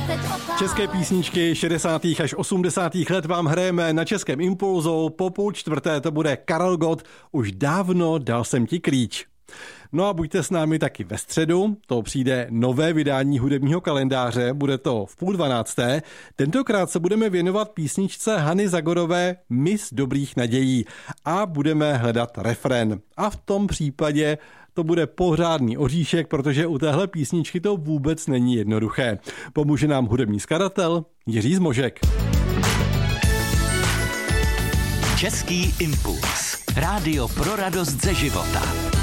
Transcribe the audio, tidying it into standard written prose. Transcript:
České písničky 60. až 80. let vám hrajeme na Českém Impulzu. Po půl čtvrté to bude Karel Gott, Už dávno dal jsem ti klíč. No a buďte s námi taky ve středu, to přijde nové vydání hudebního kalendáře, bude to v 11:30. Tentokrát se budeme věnovat písničce Hany Zagorové Mis dobrých nadějí a budeme hledat refrén. A v tom případě to bude pořádný oříšek, protože u téhle písničky to vůbec není jednoduché. Pomůže nám hudební skladatel Jiří Zmožek. Český impuls. Rádio pro radost ze života.